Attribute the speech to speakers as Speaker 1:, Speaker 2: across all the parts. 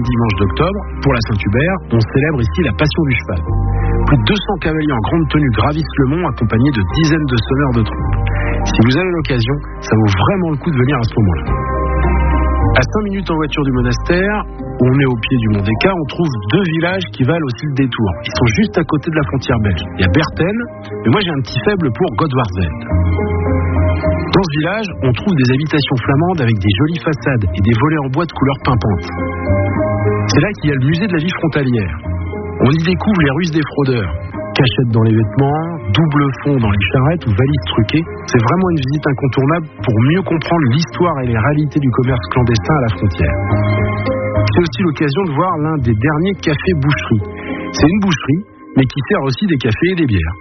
Speaker 1: dimanche d'octobre, pour la Saint-Hubert, on célèbre ici la passion du cheval. Plus de 200 cavaliers en grande tenue gravissent le mont accompagnés de dizaines de sonneurs de trompes. Si vous avez l'occasion, ça vaut vraiment le coup de venir à ce moment-là. À 5 minutes en voiture du monastère, où on est au pied du mont d'Eka, on trouve 2 villages qui valent aussi le détour. Ils sont juste à côté de la frontière belge. Il y a Berten, mais moi j'ai un petit faible pour Godwarsveld. Dans ce village, on trouve des habitations flamandes avec des jolies façades et des volets en bois de couleur pimpante. C'est là qu'il y a le musée de la vie frontalière. On y découvre les ruses des fraudeurs. Cachettes dans les vêtements, double fond dans les charrettes ou valises truquées. C'est vraiment une visite incontournable pour mieux comprendre l'histoire et les réalités du commerce clandestin à la frontière. C'est aussi l'occasion de voir l'un des derniers cafés boucheries. C'est une boucherie, mais qui sert aussi des cafés et des bières.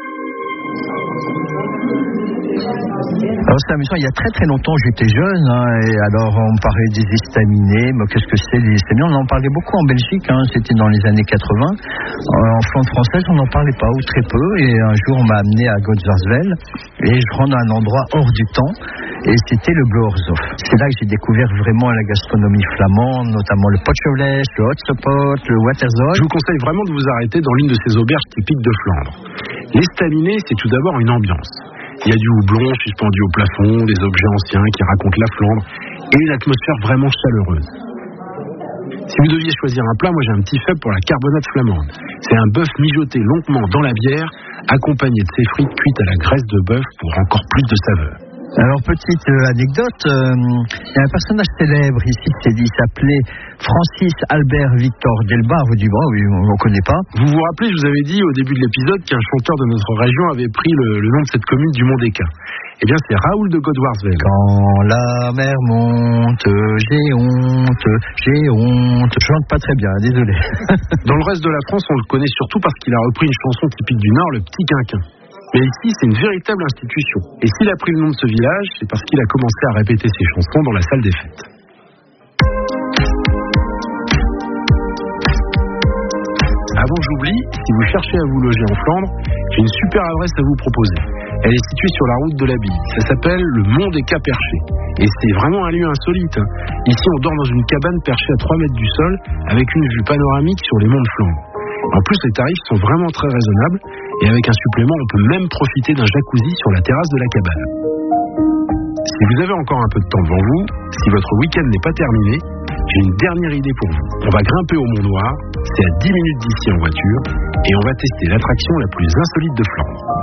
Speaker 2: Alors c'est amusant, il y a très très longtemps j'étais jeune, et alors on parlait des estaminets, mais qu'est-ce que c'est les estaminets? On en parlait beaucoup en Belgique, c'était dans les années 80. En Flandre française on n'en parlait pas, ou très peu, et un jour on m'a amené à Godwarsveld, et je rentre dans un endroit hors du temps, et c'était le Bloorshof. C'est là que j'ai découvert vraiment la gastronomie flamande, notamment le potchevlees, le hotsopot, le waterzol.
Speaker 1: Je vous conseille vraiment de vous arrêter dans l'une de ces auberges typiques de Flandre. L'estaminet, c'est tout d'abord une ambiance. Il y a du houblon suspendu au plafond, des objets anciens qui racontent la Flandre et une atmosphère vraiment chaleureuse. Si vous deviez choisir un plat, moi j'ai un petit faible pour la carbonate flamande. C'est un bœuf mijoté longuement dans la bière, accompagné de ses frites cuites à la graisse de bœuf pour encore plus de saveur.
Speaker 2: Alors, petite anecdote, il y a un personnage célèbre ici, il s'appelait Francis Albert Victor Delbar, vous dites, oui, on ne le connaît pas.
Speaker 1: Vous vous rappelez, je vous avais dit au début de l'épisode qu'un chanteur de notre région avait pris le nom de cette commune du Mont d'Eka. Eh bien, c'est Raoul de Godwarsveld.
Speaker 2: Quand la mer monte, j'ai honte. Je chante pas très bien, désolé.
Speaker 1: Dans le reste de la France, on le connaît surtout parce qu'il a repris une chanson typique du Nord, le Petit Quinquin. Mais ici, c'est une véritable institution. Et s'il a pris le nom de ce village, c'est parce qu'il a commencé à répéter ses chansons dans la salle des fêtes. Avant que j'oublie, si vous cherchez à vous loger en Flandre, j'ai une super adresse à vous proposer. Elle est située sur la route de la Bille. Ça s'appelle le Mont d'Eka perché. Et c'est vraiment un lieu insolite. Ici, on dort dans une cabane perchée à 3 mètres du sol, avec une vue panoramique sur les monts de Flandre. En plus, les tarifs sont vraiment très raisonnables et avec un supplément, on peut même profiter d'un jacuzzi sur la terrasse de la cabane. Si vous avez encore un peu de temps devant vous, si votre week-end n'est pas terminé, j'ai une dernière idée pour vous. On va grimper au Mont Noir, c'est à 10 minutes d'ici en voiture et on va tester l'attraction la plus insolite de Flandre.